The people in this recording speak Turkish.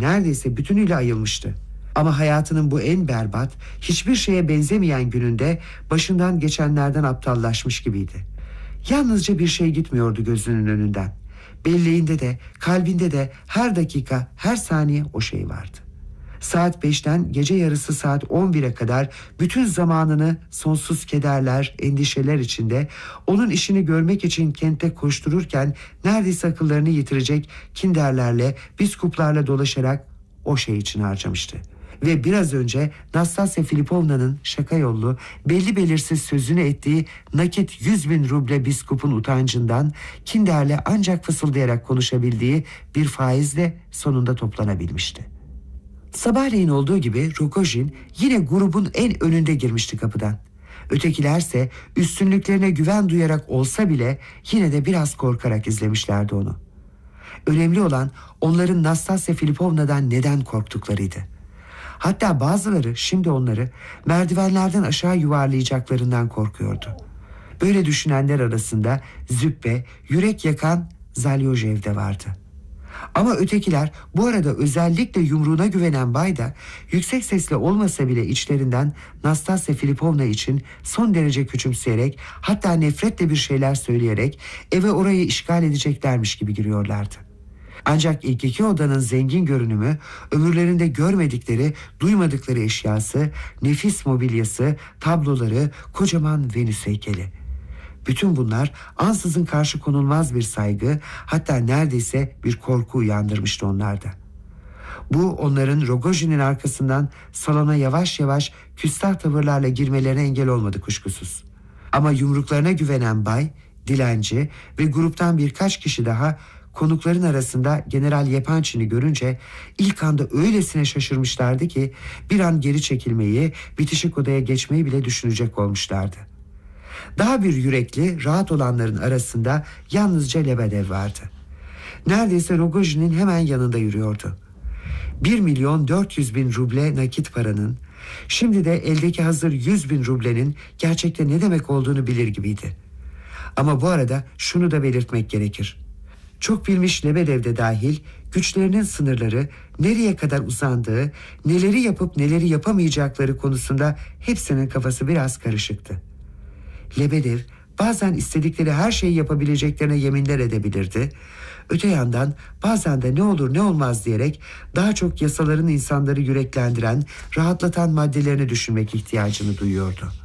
neredeyse bütünüyle ayılmıştı. Ama hayatının bu en berbat, hiçbir şeye benzemeyen gününde başından geçenlerden aptallaşmış gibiydi. Yalnızca bir şey gitmiyordu gözünün önünden. Belleğinde de, kalbinde de her dakika, her saniye o şey vardı. Saat 5'ten gece yarısı saat 11'e kadar bütün zamanını sonsuz kederler, endişeler içinde onun işini görmek için kente koştururken neredeyse akıllarını yitirecek kinderlerle, biskuplarla dolaşarak o şey için harcamıştı. Ve biraz önce Nastasya Filipovna'nın şaka yollu, belli belirsiz sözünü ettiği nakit 100.000 ruble biskupun utancından kinderle ancak fısıldayarak konuşabildiği bir faizle sonunda toplanabilmişti. Sabahleyin olduğu gibi Rogojin yine grubun en önünde girmişti kapıdan. Ötekilerse üstünlüklerine güven duyarak olsa bile yine de biraz korkarak izlemişlerdi onu. Önemli olan onların Nastasya Filipovna'dan neden korktuklarıydı. Hatta bazıları şimdi onları merdivenlerden aşağı yuvarlayacaklarından korkuyordu. Böyle düşünenler arasında züppe, yürek yakan Zalyojev de vardı. Ama ötekiler, bu arada özellikle yumruğuna güvenen bay da yüksek sesle olmasa bile içlerinden Nastasya Filipovna için son derece küçümseyerek, hatta nefretle bir şeyler söyleyerek eve orayı işgal edeceklermiş gibi giriyorlardı. Ancak ilk iki odanın zengin görünümü, ömürlerinde görmedikleri, duymadıkları eşyası, nefis mobilyası, tabloları, kocaman Venüs heykeli. Bütün bunlar ansızın karşı konulmaz bir saygı, hatta neredeyse bir korku uyandırmıştı onlarda. Bu onların Rogojin'in arkasından salona yavaş yavaş küstah tavırlarla girmelerine engel olmadı kuşkusuz. Ama yumruklarına güvenen bay, dilenci ve gruptan birkaç kişi daha konukların arasında General Yepançin'i görünce ilk anda öylesine şaşırmışlardı ki bir an geri çekilmeyi, bitişik odaya geçmeyi bile düşünecek olmuşlardı. Daha bir yürekli, rahat olanların arasında yalnızca Lebedev vardı. Neredeyse Rogojin'in hemen yanında yürüyordu. 1.400.000 ruble nakit paranın, şimdi de eldeki hazır 100.000 rublenin gerçekte ne demek olduğunu bilir gibiydi. Ama bu arada şunu da belirtmek gerekir. Çok bilmiş Lebedev de dahil güçlerinin sınırları nereye kadar uzandığı, neleri yapıp neleri yapamayacakları konusunda hepsinin kafası biraz karışıktı. Lebedev bazen istedikleri her şeyi yapabileceklerine yeminler edebilirdi. Öte yandan bazen de ne olur ne olmaz diyerek daha çok yasaların insanları yüreklendiren, rahatlatan maddelerini düşünmek ihtiyacını duyuyordu.